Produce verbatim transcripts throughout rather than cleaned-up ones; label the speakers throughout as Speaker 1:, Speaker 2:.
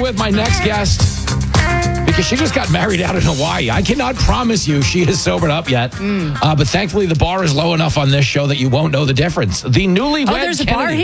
Speaker 1: with my next guest because she just got married out in Hawaii. I cannot promise you she is sobered up yet, mm. uh, but thankfully the bar is low enough on this show that you won't know the difference. The newlywed
Speaker 2: Oh, there's
Speaker 1: Kennedy.
Speaker 2: a bar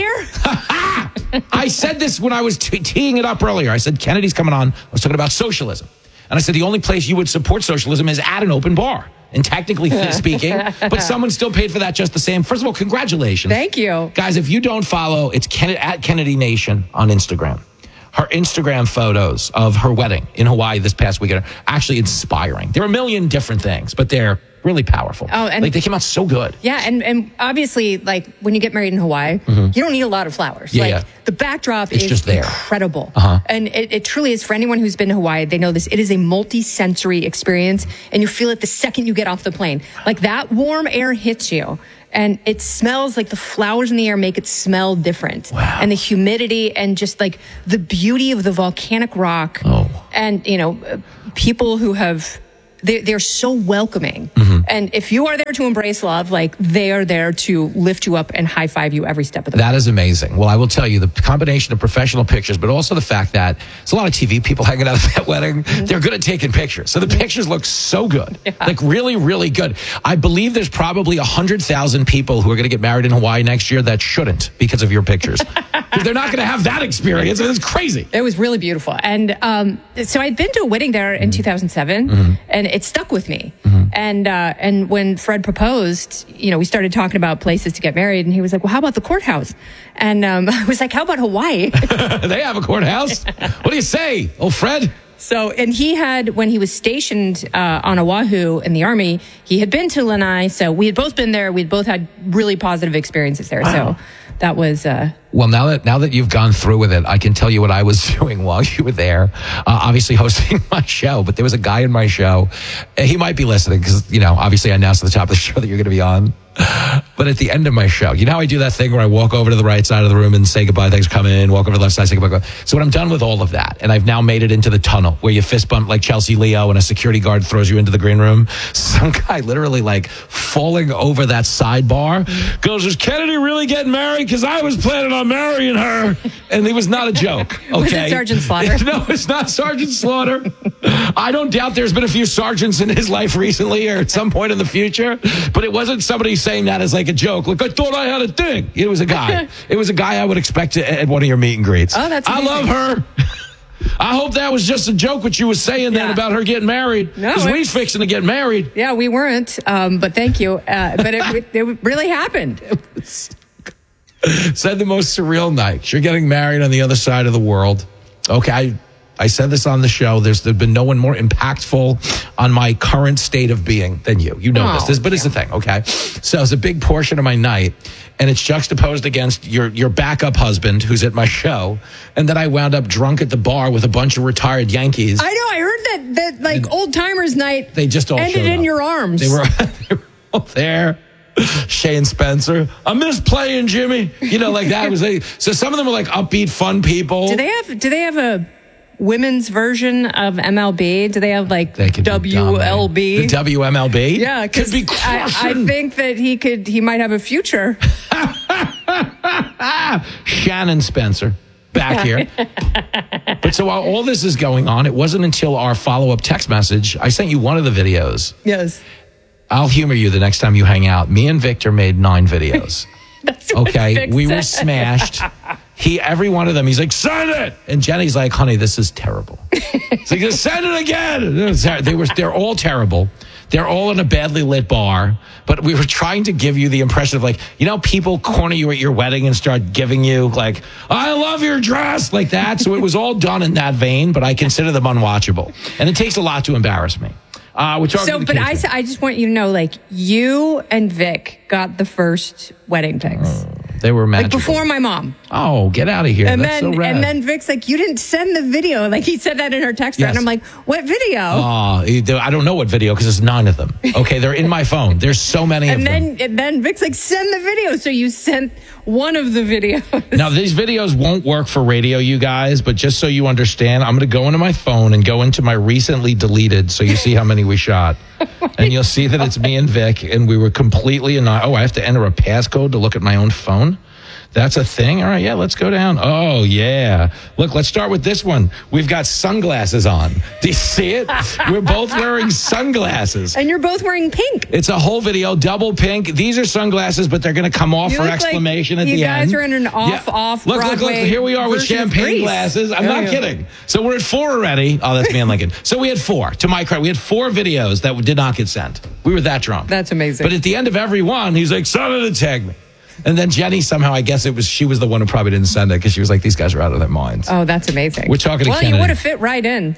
Speaker 2: here?
Speaker 1: I said this when I was t- teeing it up earlier. I said, Kennedy's coming on. I was talking about socialism. And I said, the only place you would support socialism is at an open bar. And technically speaking, but someone still paid for that just the same. First of all, congratulations.
Speaker 2: Thank you.
Speaker 1: Guys, if you don't follow, it's Ken- at Kennedy Nation on Instagram. Her Instagram photos of her wedding in Hawaii this past weekend are actually inspiring. There are a million different things, but they're really powerful. Oh, and like they came out so good.
Speaker 2: Yeah, and, and obviously, like when you get married in Hawaii, mm-hmm. you don't need a lot of flowers.
Speaker 1: Yeah,
Speaker 2: like
Speaker 1: yeah.
Speaker 2: the backdrop
Speaker 1: it's
Speaker 2: is
Speaker 1: just there.
Speaker 2: incredible.
Speaker 1: Uh-huh.
Speaker 2: And it, it truly is. For anyone who's been to Hawaii, they know this. It is a multi-sensory experience, and you feel it the second you get off the plane. Like that warm air hits you. And it smells like the flowers in the air make it smell different.
Speaker 1: Wow.
Speaker 2: And the humidity and just like the beauty of the volcanic rock.
Speaker 1: Oh.
Speaker 2: And, you know, people who have, they're, they're so welcoming.
Speaker 1: Mm-hmm.
Speaker 2: And if you are there to embrace love, like they are there to lift you up and high five you every step of the way.
Speaker 1: That is amazing. Well, I will tell you the combination of professional pictures, but also the fact that there's a lot of T V people hanging out at that wedding. Mm-hmm. They're good at taking pictures. So the mm-hmm. pictures look so good. Yeah. Like really, really good. I believe there's probably one hundred thousand people who are going to get married in Hawaii next year that shouldn't because of your pictures. Because they're not going to have that experience. It's crazy.
Speaker 2: It was really beautiful. And um, so I'd been to a wedding there in two thousand seven, mm-hmm. and it stuck with me. Mm-hmm. And uh, and when Fred proposed, you know, we started talking about places to get married, and he was like, well, how about the courthouse? And um, I was like, how about Hawaii?
Speaker 1: They have a courthouse. What do you say, old Fred?
Speaker 2: So, and he had, when he was stationed uh, on Oahu in the Army, he had been to Lanai. So we had both been there. We'd both had really positive experiences there. Wow. So that was... Uh,
Speaker 1: well, now that now that you've gone through with it, I can tell you what I was doing while you were there. Uh, obviously hosting my show, but there was a guy in my show. He might be listening because, you know, obviously I announced at the top of the show that you're going to be on. But at the end of my show, you know how I do that thing where I walk over to the right side of the room and say goodbye, thanks for coming in, walk over to the left side, say goodbye. So when I'm done with all of that, and I've now made it into the tunnel where you fist bump like Chelsea Leo and a security guard throws you into the green room, some guy literally like falling over that sidebar goes, is Kennedy really getting married? Because I was planning on marrying her. And it was not a joke. Okay?
Speaker 2: Was it Sergeant Slaughter?
Speaker 1: No, it's not Sergeant Slaughter. I don't doubt there's been a few sergeants in his life recently or at some point in the future, but it wasn't somebody saying that as like a joke. Like, I thought I had a thing. It was a guy. It was a guy I would expect to, at one of your meet and greets.
Speaker 2: Oh, that's amazing.
Speaker 1: I love her. I hope that was just a joke what you were saying then yeah. about her getting married. Because no, we fixing to get married.
Speaker 2: Yeah, we weren't. Um, but thank you. Uh, but it, it really happened.
Speaker 1: Said the most surreal night. You're getting married on the other side of the world. Okay, I, I said this on the show. There's there's been no one more impactful on my current state of being than you. You know oh, this. this. But yeah. It's the thing, okay? So it's a big portion of my night, and it's juxtaposed against your, your backup husband who's at my show, and then I wound up drunk at the bar with a bunch of retired Yankees.
Speaker 2: I know. I heard that, that like, old-timers night
Speaker 1: they just all
Speaker 2: ended in
Speaker 1: up.
Speaker 2: your arms.
Speaker 1: They were, they were all there. Shane Spencer, I miss playing, Jimmy. You know, like that was a, so some of them were like upbeat, fun people.
Speaker 2: Do they have? Do they have a women's version of M L B? Do they have like
Speaker 1: they
Speaker 2: W L B?
Speaker 1: The W M L B?
Speaker 2: Yeah,
Speaker 1: could be
Speaker 2: I, I think that he could. He might have a future.
Speaker 1: Shannon Spencer. Back here. But so while all this is going on, it wasn't until our follow-up text message, I sent you one of the videos.
Speaker 2: Yes.
Speaker 1: I'll humor you the next time you hang out. Me and Victor made nine videos.
Speaker 2: That's what
Speaker 1: okay,
Speaker 2: Vic
Speaker 1: we
Speaker 2: said.
Speaker 1: were smashed. He, every one of them, he's like, send it. And Jenny's like, honey, this is terrible. It's like, send it again. They were, they're all terrible. They're all in a badly lit bar. But we were trying to give you the impression of like, you know, people corner you at your wedding and start giving you like, I love your dress, like that. So it was all done in that vein, but I consider them unwatchable. And it takes a lot to embarrass me. Uh, we're talking
Speaker 2: so, but I, I just want you to know, like, you and Vic got the first wedding pics.
Speaker 1: Oh, they were magical.
Speaker 2: Like, before my mom.
Speaker 1: Oh, get out of here.
Speaker 2: And
Speaker 1: That's
Speaker 2: then,
Speaker 1: so rad.
Speaker 2: and then Vic's like, you didn't send the video. Like, he said that in her text.
Speaker 1: Yes.
Speaker 2: And I'm like, what video?
Speaker 1: Oh, I don't know what video because there's nine of them. Okay, they're in my phone. There's so many
Speaker 2: and
Speaker 1: of
Speaker 2: then,
Speaker 1: them.
Speaker 2: And then Vic's like, send the video. So you sent one of the videos.
Speaker 1: Now, these videos won't work for radio, you guys, but just so you understand, I'm going to go into my phone and go into my recently deleted so you see how many we shot. And you'll see that it's me and Vic, and we were completely in. Oh, I have to enter a passcode to look at my own phone. That's a thing? All right, yeah, let's go down. Oh, yeah. Look, let's start with this one. We've got sunglasses on. Do you see it? We're both wearing sunglasses.
Speaker 2: And you're both wearing pink.
Speaker 1: It's a whole video, double pink. These are sunglasses, but they're going to come off
Speaker 2: You
Speaker 1: for
Speaker 2: look
Speaker 1: exclamation
Speaker 2: like
Speaker 1: at the
Speaker 2: you
Speaker 1: end.
Speaker 2: guys are in an off,
Speaker 1: Yeah.
Speaker 2: off
Speaker 1: Look, look, look.
Speaker 2: Broadway
Speaker 1: Here we are with
Speaker 2: version of
Speaker 1: champagne
Speaker 2: Grease.
Speaker 1: glasses. I'm
Speaker 2: Oh,
Speaker 1: not
Speaker 2: yeah.
Speaker 1: kidding. So we're at four already. Oh, that's me and Lincoln. So we had four. To my credit, we had four videos that did not get sent. We were that drunk.
Speaker 2: That's amazing.
Speaker 1: But at the end of every one, he's like, son of the tag me. And then Jenny, somehow, I guess it was she was the one who probably didn't send it because she was like, these guys are out of their minds.
Speaker 2: Oh, that's amazing.
Speaker 1: We're talking to
Speaker 2: Well,
Speaker 1: Kennedy.
Speaker 2: you would have fit right in.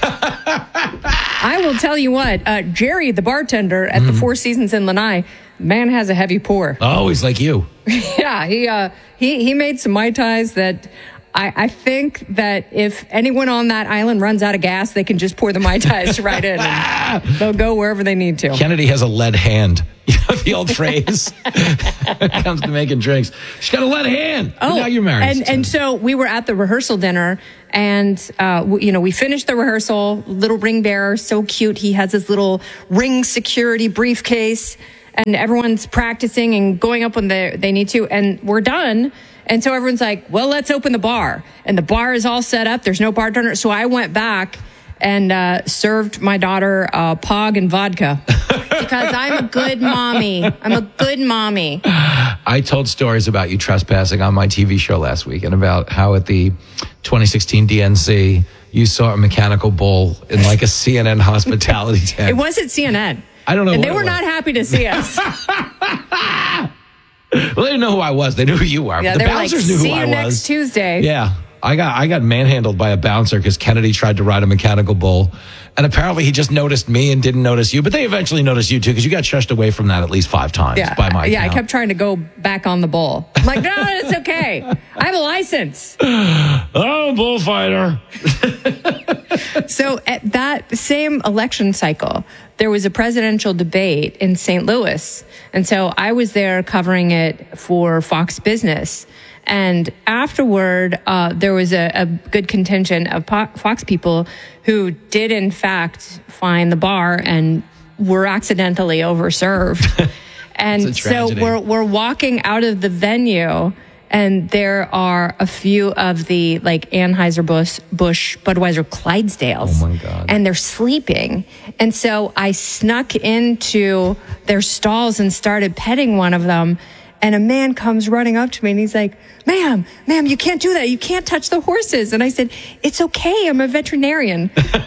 Speaker 2: I will tell you what, uh, Jerry, the bartender at
Speaker 1: Mm.
Speaker 2: the Four Seasons in Lanai, man has a heavy pour.
Speaker 1: Oh, he's like you.
Speaker 2: Yeah, he uh, he he made some Mai Tais that I, I think that if anyone on that island runs out of gas, they can just pour the Mai Tais right in. And they'll go wherever they need to.
Speaker 1: Kennedy has a lead hand. You know the old phrase when it comes to making drinks. She's got a lead hand. But now you're married.
Speaker 2: And, and so we were at the rehearsal dinner, and, uh, w- you know, we finished the rehearsal. Little ring bearer, so cute. He has his little ring security briefcase, and everyone's practicing and going up when they, they need to. And we're done. And so everyone's like, well, let's open the bar. And the bar is all set up. There's no bartender. So I went back and uh, served my daughter uh, Pog and vodka. Because I'm a good mommy. I'm a good mommy.
Speaker 1: I told stories about you trespassing on my T V show last week and about how at the twenty sixteen D N C you saw a mechanical bull in like a C N N hospitality tent.
Speaker 2: It wasn't C N N.
Speaker 1: I don't know.
Speaker 2: And
Speaker 1: what
Speaker 2: they
Speaker 1: it
Speaker 2: were
Speaker 1: was.
Speaker 2: not happy to see us.
Speaker 1: Well, they didn't know who I was. They knew who you were.
Speaker 2: Yeah,
Speaker 1: the
Speaker 2: they were like,
Speaker 1: bouncers knew
Speaker 2: see
Speaker 1: who I
Speaker 2: you next
Speaker 1: was.
Speaker 2: Tuesday.
Speaker 1: Yeah. I got I got manhandled by a bouncer because Kennedy tried to ride a mechanical bull. And apparently he just noticed me and didn't notice you. But they eventually noticed you, too, because you got shushed away from that at least five times
Speaker 2: Yeah,
Speaker 1: by my
Speaker 2: yeah.
Speaker 1: count.
Speaker 2: I kept trying to go back on the bull. I'm like, no, it's okay. I have a license.
Speaker 1: Oh, bullfighter.
Speaker 2: So at that same election cycle, there was a presidential debate in Saint Louis. And so I was there covering it for Fox Business. And afterward, uh, there was a, a good contingent of po- Fox people who did, in fact, find the bar and were accidentally overserved. And
Speaker 1: It's a
Speaker 2: so
Speaker 1: tragedy.
Speaker 2: we're we're walking out of the venue, and there are a few of the like Anheuser-Busch, Busch, Budweiser, Clydesdales.
Speaker 1: Oh, my God.
Speaker 2: And they're sleeping. And so I snuck into their stalls and started petting one of them. And a man comes running up to me and he's like, ma'am, ma'am, you can't do that. You can't touch the horses. And I said, it's okay. I'm a veterinarian.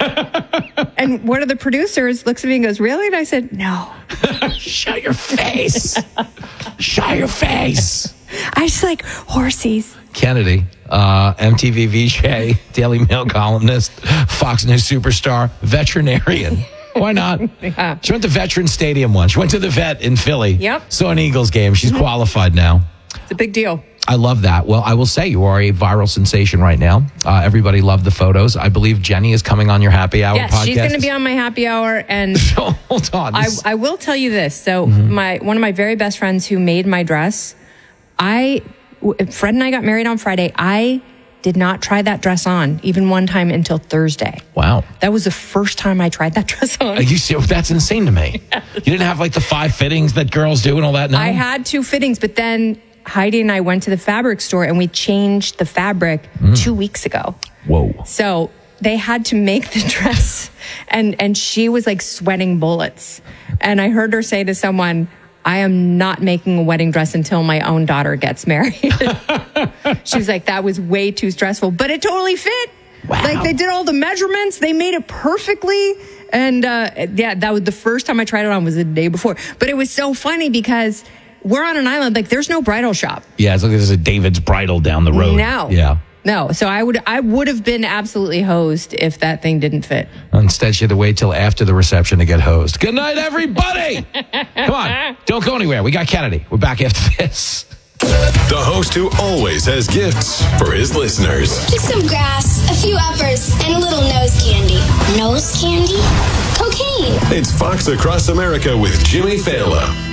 Speaker 2: And one of the producers looks at me and goes, really? And I said, no.
Speaker 1: Shut your face. Shut your face.
Speaker 2: I just like horsies.
Speaker 1: Kennedy, uh, M T V V J, Daily Mail columnist, Fox News superstar, veterinarian. Why not?
Speaker 2: Yeah.
Speaker 1: She went to Veterans Stadium once. She went to the vet in Philly.
Speaker 2: Yep.
Speaker 1: Saw an Eagles game. She's qualified now.
Speaker 2: It's a big deal.
Speaker 1: I love that. Well, I will say you are a viral sensation right now. Uh, everybody loved the photos. I believe Jenny is coming on your happy hour
Speaker 2: Yes,
Speaker 1: podcast.
Speaker 2: she's going to be on my happy hour. And
Speaker 1: So, hold on.
Speaker 2: I,
Speaker 1: This-
Speaker 2: I will tell you this. So
Speaker 1: Mm-hmm.
Speaker 2: my one of my very best friends who made my dress, I, w- Fred and I got married on Friday. I did not try that dress on even one time until Thursday.
Speaker 1: wow.
Speaker 2: That was the first time I tried that dress on.
Speaker 1: Uh, You see, that's insane to me. You didn't have like the five fittings that girls do and all that? No?
Speaker 2: I had two fittings, but then Heidi and I went to the fabric store and we changed the fabric
Speaker 1: Mm.
Speaker 2: two weeks ago.
Speaker 1: Whoa.
Speaker 2: So they had to make the dress, and, and she was like sweating bullets. And I heard her say to someone, I am not making a wedding dress until my own daughter gets married. She was like, that was way too stressful, but it totally fit.
Speaker 1: Wow.
Speaker 2: Like they did all the measurements, they made it perfectly. And uh, yeah, that was the first time I tried it on was the day before. But it was so funny because we're on an island, like there's no bridal shop.
Speaker 1: Yeah, it's like there's a David's Bridal down the road.
Speaker 2: No.
Speaker 1: Yeah.
Speaker 2: No. So I would I would have been absolutely hosed if that thing didn't fit.
Speaker 1: Instead, she had to wait till after the reception to get hosed. Good night, everybody. Come on. Don't go anywhere. We got Kennedy. We're back after this.
Speaker 3: The host who always has gifts for his listeners.
Speaker 4: Just some grass, a few uppers, and a little nose candy. Nose candy? Cocaine.
Speaker 3: It's Fox Across America with Jimmy Fallon.